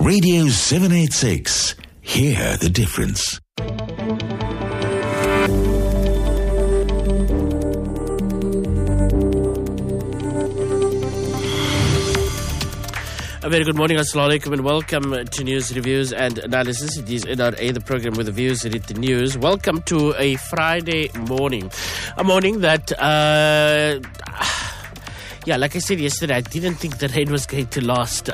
Radio 786. Hear the difference. A very good morning, assalamu alaikum, and welcome to News Reviews and Analysis. It is NRA, the program with the views that hit the news. Welcome to a Friday morning. A morning that, like I said yesterday, I didn't think the rain was going to last.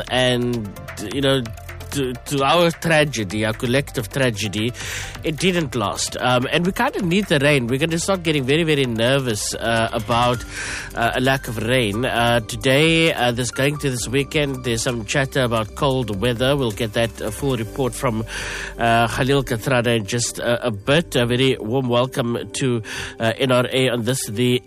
To our tragedy, our collective tragedy, it didn't last. And we kind of need the rain. We're going to start getting very, very nervous about a lack of rain. Today, this weekend, there's some chatter about cold weather. We'll get that full report from Khalil Kathrada in just a bit. A very warm welcome to NRA on this, the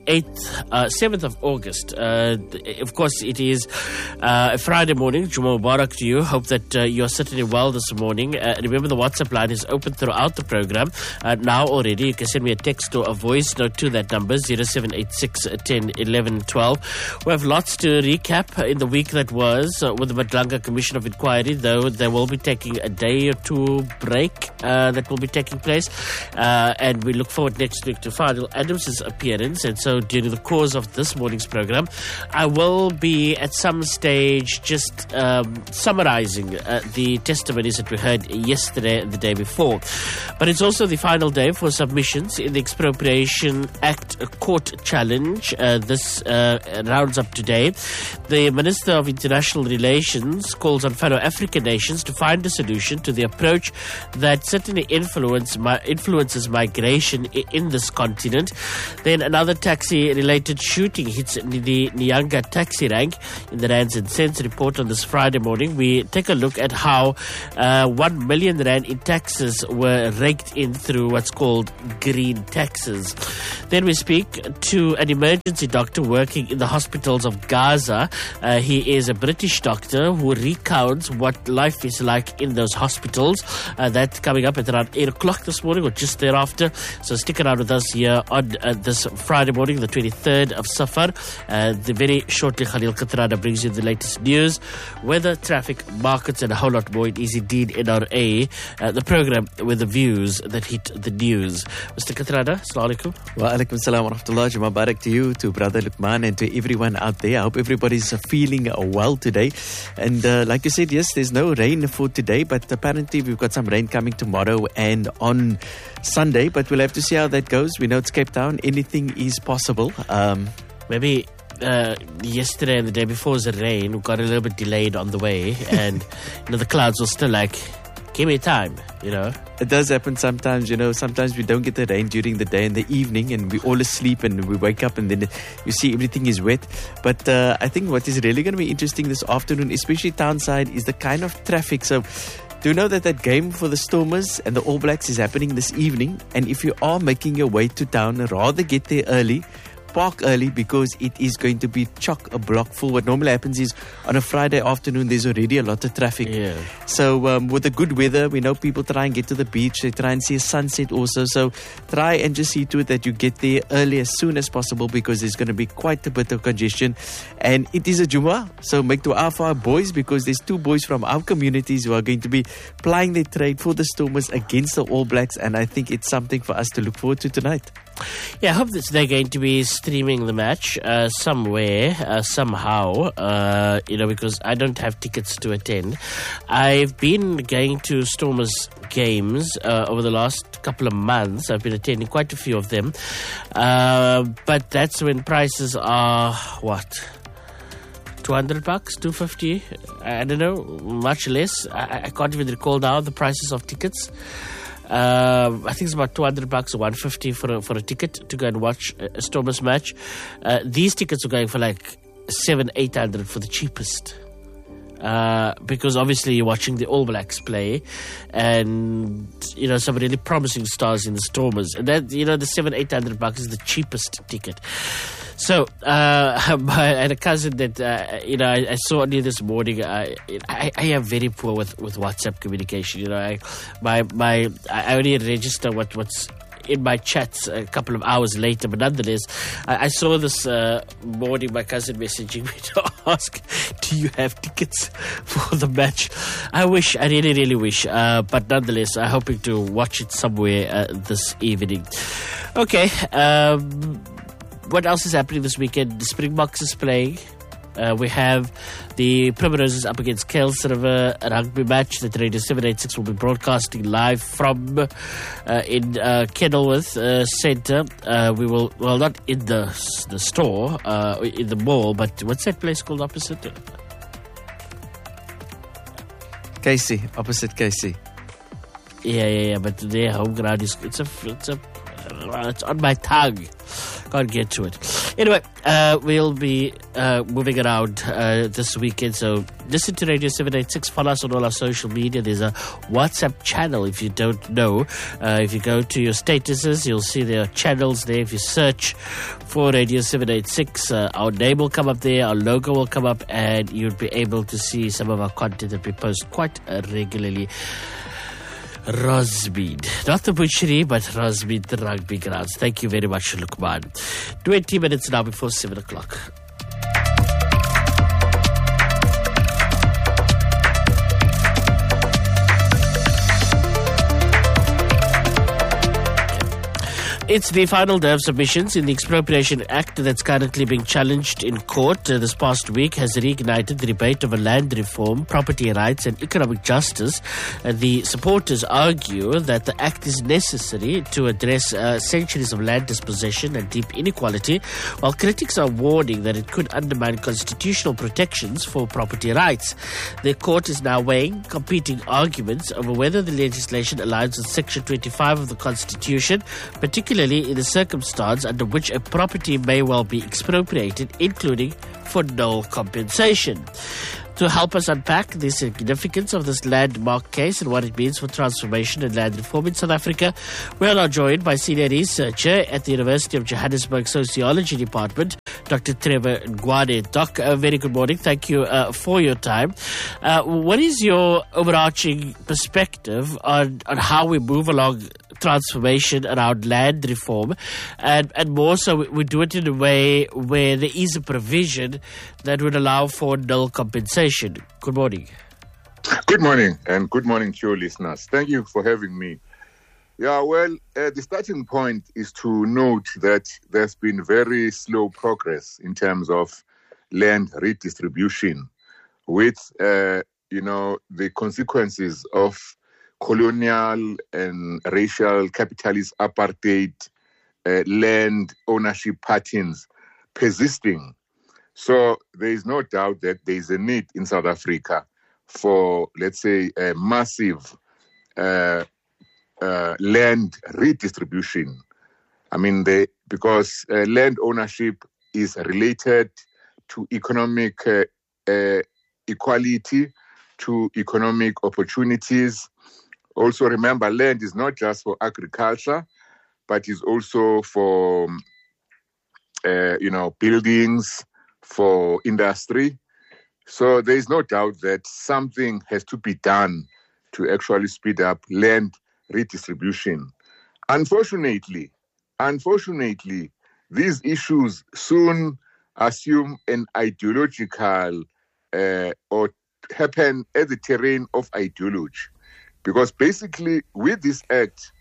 7th of August. Of course, it is a Friday morning. Jummah Mubarak to you. Hope that you're certainly well this morning. Remember, the WhatsApp line is open throughout the program. Now already, you can send me a text or a voice note to that number, 0786 10 11 12. We have lots to recap in the week that was with the Madlanga Commission of Inquiry, though they will be taking a day or two break that will be taking place. And we look forward next week to Fadil Adams' appearance. And so during the course of this morning's program, I will be at some stage just summarizing the testimonies that we heard yesterday and the day before. But it's also the final day for submissions in the Expropriation Act court challenge. This rounds up today. The Minister of International Relations calls on fellow African nations to find a solution to the approach that certainly influences migration in this continent. Then another taxi-related shooting hits the Nyanga taxi rank in the Rands and Cents report on this Friday morning. We take a look at how 1 million rand in taxes were raked in through what's called green taxes. Then we speak to an emergency doctor working in the hospitals of Gaza. He is a British doctor who recounts what life is like in those hospitals. That's coming up at around 8 o'clock this morning or just thereafter. So stick around with us here on this Friday morning, the 23rd of Safar. Very shortly, Khalil Kathrada brings you the latest news, weather, traffic, markets, and a whole lot more. It is indeed NRA, the program with the views that hit the news. Mr. Kathrada, assalamu alaikum. Wa alaikum salam wa rahmatullah. Jummah Mubarak to you, to Brother Luqman, and to everyone out there. I hope everybody's feeling well today. And like you said, yes, there's no rain for today, but apparently we've got some rain coming tomorrow and on Sunday, but we'll have to see how that goes. We know it's Cape Town. Anything is possible. Maybe yesterday and the day before was the rain. We got a little bit delayed on the way, and the clouds were still like, give me time, It does happen sometimes, sometimes we don't get the rain during the day and the evening, and we all asleep and we wake up and then you see everything is wet. But I think what is really going to be interesting this afternoon, especially townside, is the kind of traffic. So do know that game for the Stormers and the All Blacks is happening this evening, and if you are making your way to town, rather get there early. Park early, because it is going to be chock-a-block full. What normally happens is on a Friday afternoon there's already a lot of traffic. Yeah. So with the good weather, we know people try and get to the beach. They try and see a sunset also. So try and just see to it that you get there early as soon as possible, because there's going to be quite a bit of congestion. And it is a Jummah, so make dua for our boys, because there's 2 boys from our communities who are going to be plying their trade for the Stormers against the All Blacks, and I think it's something for us to look forward to tonight. Yeah, I hope that they're going to be streaming the match somewhere, somehow, because I don't have tickets to attend. I've been going to Stormers games over the last couple of months. I've been attending quite a few of them. But that's when prices are, $200, $250, I don't know, much less. I can't even recall now the prices of tickets. I think it's about $200 or $150 for a ticket to go and watch a Stormers match. These tickets are going for like $700-800 for the cheapest. Because obviously you're watching the All Blacks play, and some really promising stars in the Stormers, and that the $700-800 is the cheapest ticket. So I had a cousin that I saw earlier this morning. I am very poor with WhatsApp communication. I only register what's in my chats a couple of hours later. But nonetheless, I saw this morning my cousin messaging me to ask, do you have tickets for the match? I really, really wish. But nonetheless, I'm hoping to watch it somewhere this evening. Okay, what else is happening this weekend? The Springboks is playing. We have the Primroses up against Kells River, a rugby match that Radio 786 will be broadcasting live from in Kenilworth Centre. We will, well, not in the store, in the mall, but what's that place called opposite? Casey, opposite Casey. Yeah, but their home ground is, it's on my tongue. Can't get to it. Anyway, we'll be moving around this weekend. So listen to Radio 786. Follow us on all our social media. There's a WhatsApp channel if you don't know. If you go to your statuses, you'll see there are channels there. If you search for Radio 786, our name will come up there. Our logo will come up, and you'll be able to see some of our content that we post quite regularly. Rosmead, not the butchery, but Rosmead, the rugby grounds. Thank you very much, Lukman. 20 minutes now before 7 o'clock. It's the final day of submissions in the Expropriation Act that's currently being challenged in court. This past week has reignited the debate over land reform, property rights and economic justice. The supporters argue that the act is necessary to address centuries of land dispossession and deep inequality, while critics are warning that it could undermine constitutional protections for property rights. The court is now weighing competing arguments over whether the legislation aligns with Section 25 of the Constitution, particularly in the circumstance under which a property may well be expropriated, including for no compensation. To help us unpack the significance of this landmark case and what it means for transformation and land reform in South Africa, we are now joined by senior researcher at the University of Johannesburg Sociology Department, Dr. Trevor Ngwane. Doc, very good morning. Thank you for your time. What is your overarching perspective on how we move along transformation around land reform, and more so we do it in a way where there is a provision that would allow for nil compensation? Good morning. Good morning, and good morning to your listeners. Thank you for having me. Yeah, well, the starting point is to note that there's been very slow progress in terms of land redistribution, with the consequences of colonial and racial capitalist apartheid land ownership patterns persisting. So there is no doubt that there is a need in South Africa for, let's say, a massive land redistribution. I mean, because land ownership is related to economic equality, to economic opportunities. Also, remember, land is not just for agriculture, but is also for, buildings, for industry. So there is no doubt that something has to be done to actually speed up land redistribution. Unfortunately, these issues soon assume an ideological or happen at the terrain of ideology. Because basically, with this act,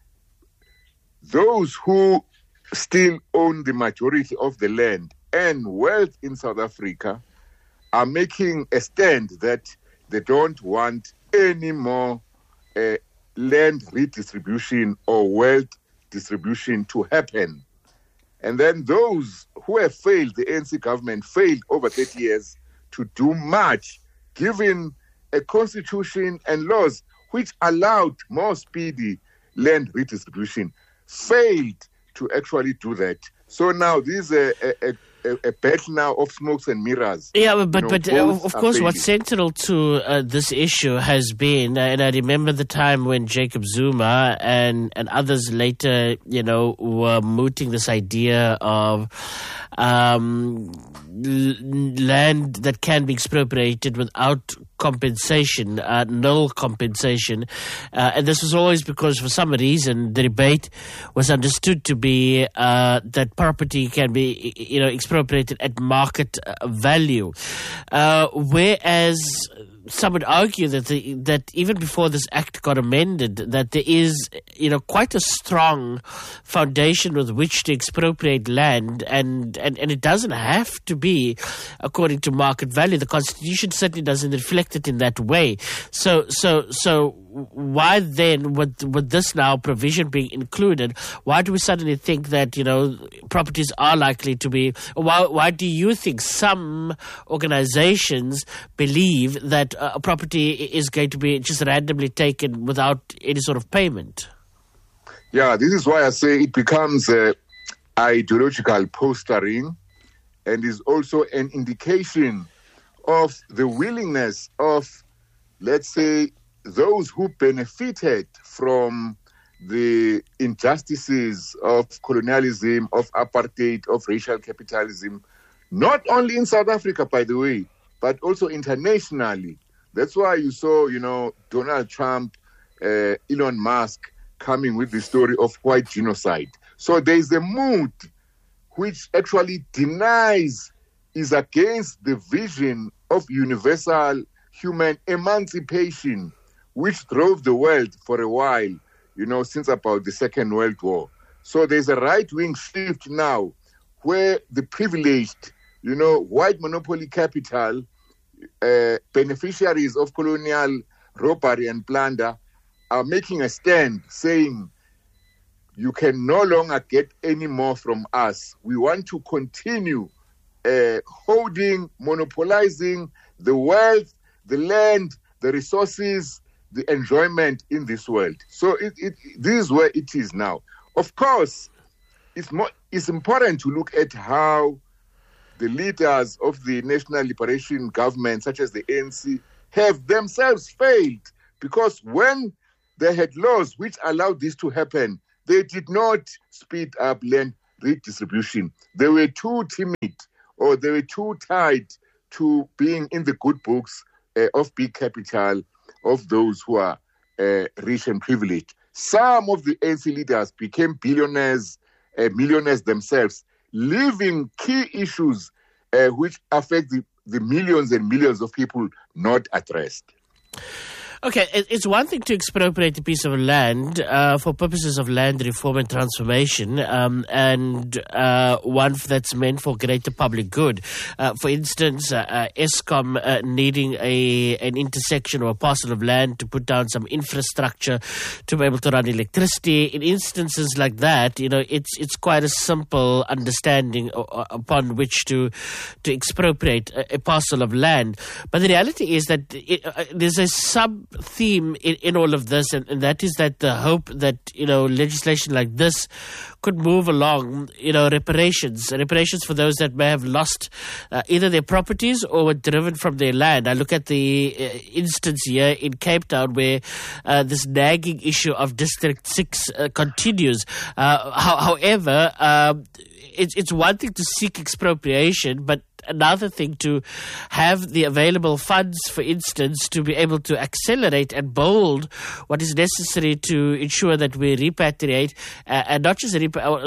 those who still own the majority of the land and wealth in South Africa are making a stand that they don't want any more land redistribution or wealth distribution to happen. And then those who have failed, the ANC government failed over 30 years to do much, given a constitution and laws which allowed more speedy land redistribution, failed to actually do that. So now this is a battle now of smokes and mirrors. Yeah, but of course what's central to this issue has been, and I remember the time when Jacob Zuma and others later, were mooting this idea of land that can be expropriated without compensation, null compensation. And this was always because for some reason the debate was understood to be that property can be, expropriated at market value. Whereas some would argue that even before this act got amended, that there is, quite a strong foundation with which to expropriate land, and it doesn't have to be according to market value. The Constitution certainly doesn't reflect it in that way. So why then, with this now provision being included, why do we suddenly think that, properties are likely to be, why do you think some organizations believe that a property is going to be just randomly taken without any sort of payment? Yeah, this is why I say it becomes ideological postering, and is also an indication of the willingness of, let's say, those who benefited from the injustices of colonialism, of apartheid, of racial capitalism, not only in South Africa, by the way, but also internationally. That's why you saw, Donald Trump, Elon Musk coming with the story of white genocide. So there is a mood which actually denies, is against the vision of universal human emancipation, which drove the world for a while, since about the Second World War. So there's a right-wing shift now where the privileged, white monopoly capital, beneficiaries of colonial robbery and plunder are making a stand saying, you can no longer get any more from us. We want to continue holding, monopolizing the wealth, the land, the resources, the enjoyment in this world. So this is where it is now. Of course, it's important to look at how the leaders of the National Liberation Government, such as the ANC, have themselves failed, because when they had laws which allowed this to happen, they did not speed up land redistribution. They were too timid, or they were too tied to being in the good books of big capital, of those who are rich and privileged. Some of the ANC leaders became billionaires, millionaires themselves, leaving key issues which affect the millions and millions of people not addressed. Okay, it's one thing to expropriate a piece of land for purposes of land reform and transformation, and one that's meant for greater public good. For instance, Eskom needing an intersection or a parcel of land to put down some infrastructure to be able to run electricity. In instances like that, it's quite a simple understanding upon which to expropriate a parcel of land. But the reality is that there's a theme in all of this, and that is that the hope that legislation like this could move along, reparations for those that may have lost either their properties or were driven from their land. I look at the instance here in Cape Town where this nagging issue of District 6 continues. However, it's one thing to seek expropriation, but another thing to have the available funds, for instance, to be able to accelerate and build what is necessary to ensure that we repatriate and not just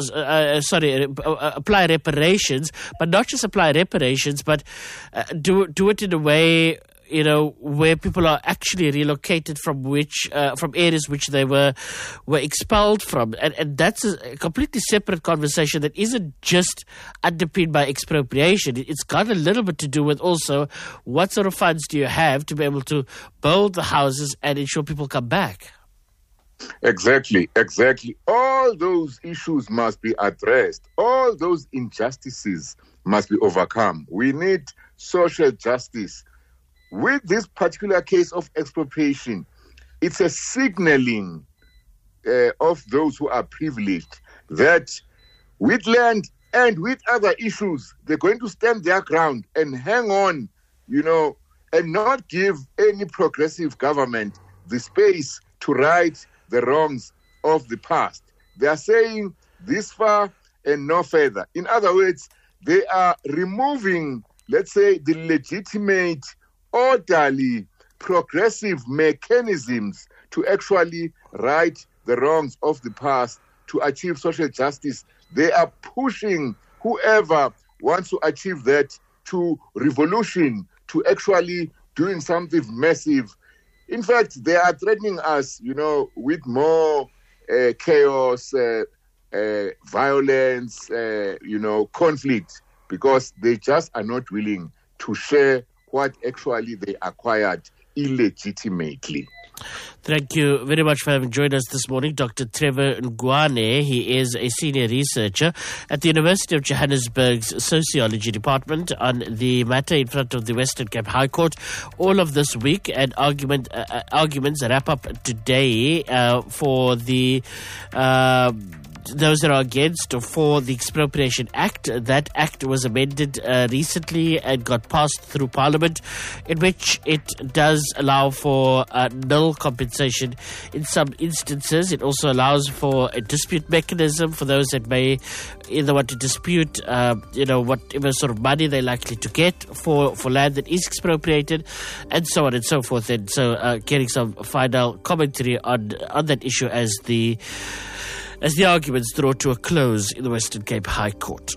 apply reparations, but not just apply reparations, but do it in a way where people are actually relocated from areas which they were expelled from, and that's a completely separate conversation that isn't just underpinned by expropriation. It's got a little bit to do with also what sort of funds do you have to be able to build the houses and ensure people come back. Exactly. All those issues must be addressed. All those injustices must be overcome. We need social justice. With this particular case of expropriation, it's a signaling of those who are privileged that with land and with other issues, they're going to stand their ground and hang on, and not give any progressive government the space to right the wrongs of the past. They are saying this far and no further. In other words, they are removing, let's say, the legitimate, orderly progressive mechanisms to actually right the wrongs of the past, to achieve social justice. They are pushing whoever wants to achieve that to revolution, to actually doing something massive. In fact, they are threatening us, with more chaos, violence, conflict, because they just are not willing to share what actually they acquired illegitimately. Thank you very much for having joined us this morning, Dr. Trevor Ngwane. He is a senior researcher at the University of Johannesburg's Sociology Department on the matter in front of the Western Cape High Court all of this week, and arguments wrap up today for the those that are against for the Expropriation Act. That act was amended recently and got passed through Parliament, in which it does allow for nil compensation in some instances. It also allows for a dispute mechanism for those that may either want to dispute, whatever sort of money they're likely to get for land that is expropriated, and so on and so forth. And so getting some final commentary on that issue as the arguments draw to a close in the Western Cape High Court.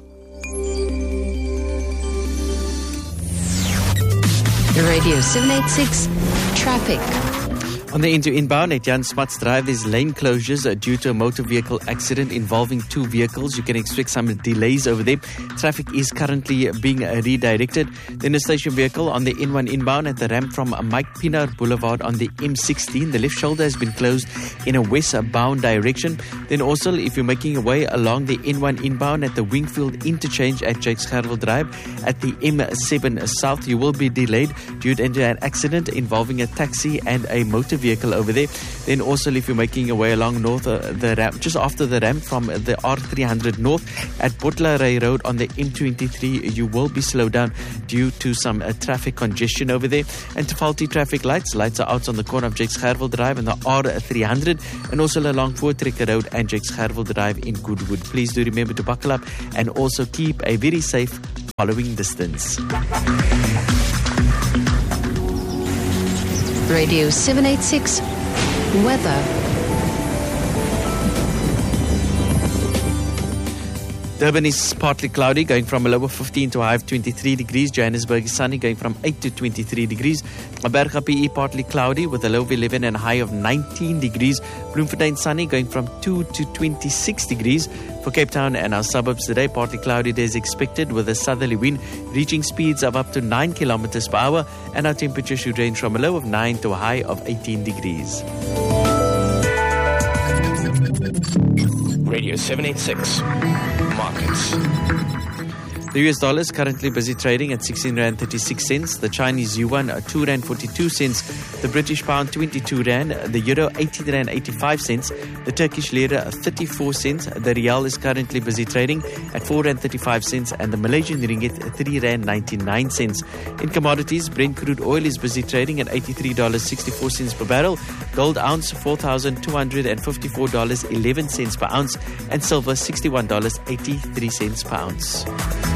Radio 786 Traffic. On the inbound at Jan Smuts Drive, there's lane closures due to a motor vehicle accident involving two vehicles. You can expect some delays over there. Traffic is currently being redirected. Then a station vehicle on the N1 inbound at the ramp from Mike Pienaar Boulevard on the M16. The left shoulder has been closed in a westbound direction. Then also, if you're making your way along the N1 inbound at the Wingfield interchange at Jakes Gerwel Drive at the M7 South, you will be delayed due to an accident involving a taxi and a motor vehicle over there. Then also, if you're making your way along north the ramp, just after the ramp from the R300 north at Botlaray Road on the M23, you will be slowed down due to some traffic congestion over there. And to faulty traffic lights are out on the corner of Jakes Gerwel Drive and the R300, and also along Voortrekker Road and Jakes Gerwel Drive in Goodwood. Please do remember to buckle up and also keep a very safe following distance. Radio 786 Weather. Durban is partly cloudy, going from a low of 15 to a high of 23 degrees. Johannesburg is sunny, going from 8 to 23 degrees. Berga PE partly cloudy with a low of 11 and a high of 19 degrees. Bloemfontein sunny, going from 2 to 26 degrees. For Cape Town and our suburbs today, partly cloudy days expected with a southerly wind reaching speeds of up to 9 kilometers per hour, and our temperature should range from a low of 9 to a high of 18 degrees. Radio 786 Markets. The US dollar is currently busy trading at 16 Rand 36 cents. The Chinese yuan 2 Rand 42 cents. The British pound 22 Rand. The euro 18 Rand 85 cents. The Turkish lira 34 cents. The rial is currently busy trading at 4 Rand 35 cents. And the Malaysian ringgit 3 Rand 99 cents. In commodities, Brent crude oil is busy trading at $83.64 per barrel. Gold ounce $4,254.11 per ounce. And silver $61.83 per ounce.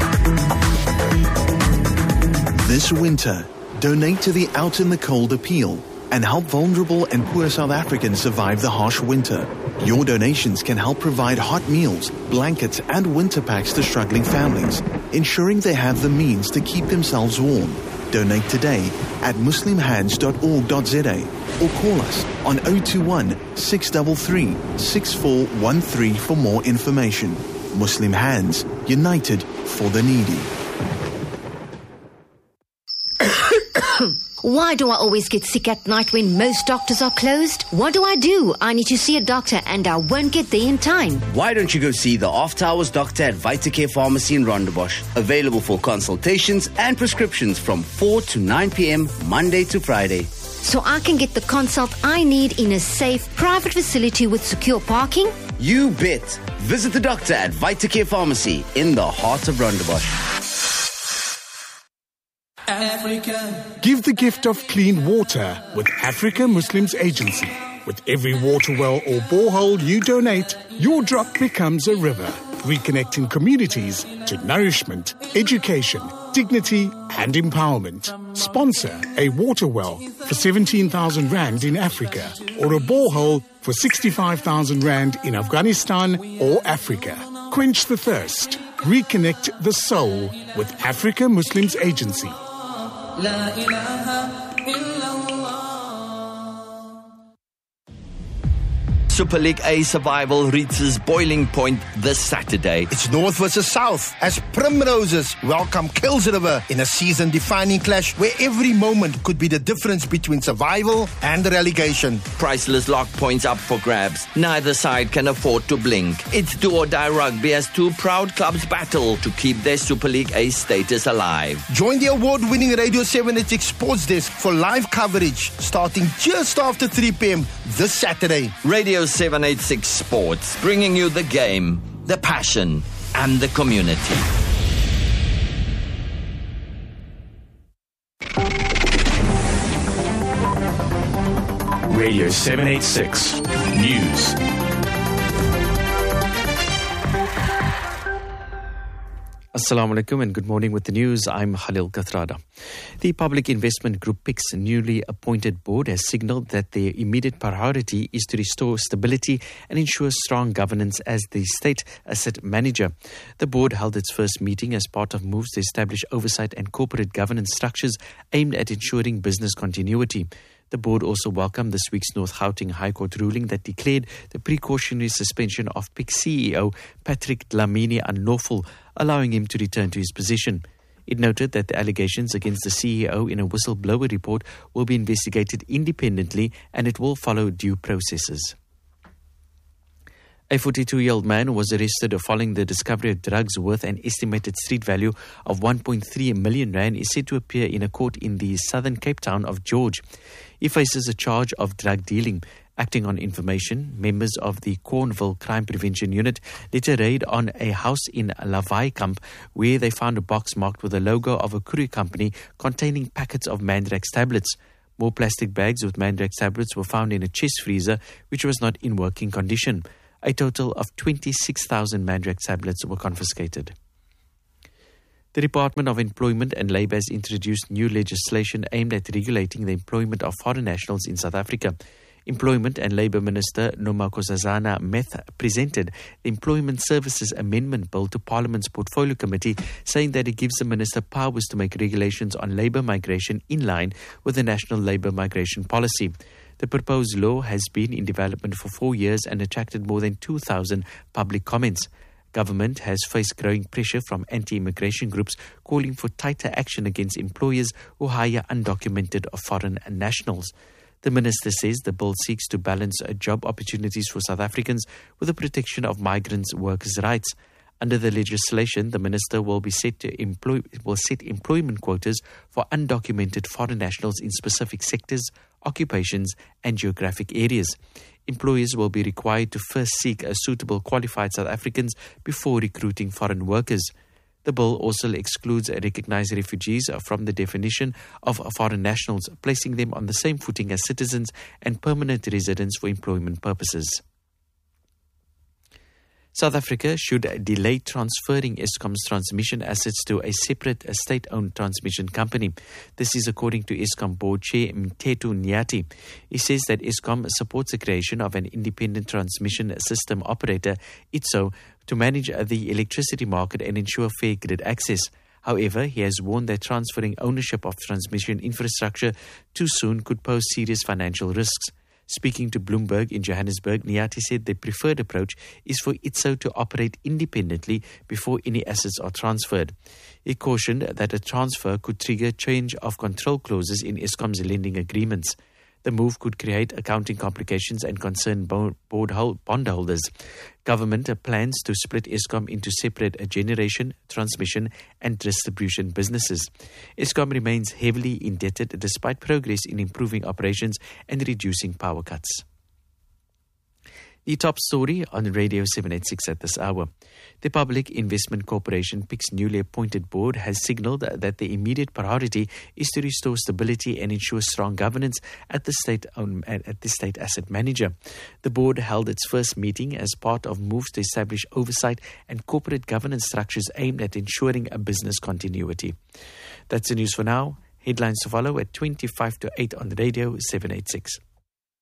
This winter, donate to the Out in the Cold appeal and help vulnerable and poor South Africans survive the harsh winter. Your donations can help provide hot meals, blankets, and winter packs to struggling families, ensuring they have the means to keep themselves warm. Donate today at muslimhands.org.za or call us on 021 633 6413 for more information. Muslim Hands, united for the needy. Why do I always get sick at night when most doctors are closed? What do? I need to see a doctor and I won't get there in time. Why don't you go see the After Hours doctor at Vitacare Pharmacy in Rondebosch? Available for consultations and prescriptions from 4 to 9 p.m. Monday to Friday. So I can get the consult I need in a safe, private facility with secure parking? You bet. Visit the doctor at Vitacare Pharmacy in the heart of Rondebosch. Africa. Give the gift of clean water with Africa Muslims Agency. With every water well or borehole you donate, your drop becomes a river. reconnecting communities to nourishment, education, dignity and empowerment. Sponsor a water well for 17,000 Rand in Africa or a borehole for 65,000 Rand in Afghanistan or Africa. Quench the thirst. Reconnect the soul with Africa Muslims Agency. Super League A survival reaches boiling point this Saturday. It's North versus South as Primroses welcome Kills River in a season-defining clash where every moment could be the difference between survival and relegation. Priceless lock points up for grabs. Neither side can afford to blink. It's do or die rugby as two proud clubs battle to keep their Super League A status alive. Join the award-winning Radio 786 Sports Desk for live coverage starting just after 3 p.m. this Saturday. Radio 786 Sports, bringing you the game, the passion, and the community. Radio 786 News. Assalamu alaikum and good morning with the news. I'm Khalil Kathrada. The Public Investment Group PIC's newly appointed board has signalled that their immediate priority is to restore stability and ensure strong governance as the state asset manager. The board held its first meeting as part of moves to establish oversight and corporate governance structures aimed at ensuring business continuity. The board also welcomed this week's North Gauteng High Court ruling that declared the precautionary suspension of PIC CEO Patrick Dlamini unlawful, allowing him to return to his position. It noted that the allegations against the CEO in a whistleblower report will be investigated independently and it will follow due processes. A 42-year-old man was arrested following the discovery of drugs worth an estimated street value of 1.3 million rand is said to appear in a court in the southern Cape Town of George. He faces a charge of drug dealing. Acting on information, members of the Cornwall Crime Prevention Unit did a raid on a house in Lavaikamp where they found a box marked with the logo of a courier company containing packets of Mandrax tablets. More plastic bags with Mandrax tablets were found in a chest freezer which was not in working condition. A total of 26,000 Mandrax tablets were confiscated. The Department of Employment and Labour has introduced new legislation aimed at regulating the employment of foreign nationals in South Africa. Employment and Labour Minister Nomakosazana Meth presented the Employment Services Amendment Bill to Parliament's Portfolio Committee, saying that it gives the Minister powers to make regulations on labour migration in line with the National Labour Migration Policy. The proposed law has been in development for 4 years and attracted more than 2,000 public comments. Government has faced growing pressure from anti-immigration groups calling for tighter action against employers who hire undocumented foreign nationals. The minister says the bill seeks to balance job opportunities for South Africans with the protection of migrants' workers' rights. Under the legislation, the minister will set employment quotas for undocumented foreign nationals in specific sectors, occupations, and geographic areas. Employers will be required to first seek suitable qualified South Africans before recruiting foreign workers. The bill also excludes recognized refugees from the definition of foreign nationals, placing them on the same footing as citizens and permanent residents for employment purposes. South Africa should delay transferring Eskom's transmission assets to a separate state-owned transmission company. This is according to Eskom Board Chair Mtetu Nyati. He says that Eskom supports the creation of an independent transmission system operator, ITSO, to manage the electricity market and ensure fair grid access. However, he has warned that transferring ownership of transmission infrastructure too soon could pose serious financial risks. Speaking to Bloomberg in Johannesburg, Nyati said the preferred approach is for ITSO to operate independently before any assets are transferred. He cautioned that a transfer could trigger change of control clauses in Eskom's lending agreements. The move could create accounting complications and concern bondholders. Government plans to split Eskom into separate generation, transmission and distribution businesses. Eskom remains heavily indebted despite progress in improving operations and reducing power cuts. The top story on Radio 786 at this hour. The Public Investment Corporation, PIC's newly appointed board, has signalled that the immediate priority is to restore stability and ensure strong governance at the state asset manager. The board held its first meeting as part of moves to establish oversight and corporate governance structures aimed at ensuring a business continuity. That's the news for now. Headlines to follow at 25 to 8 on Radio 786.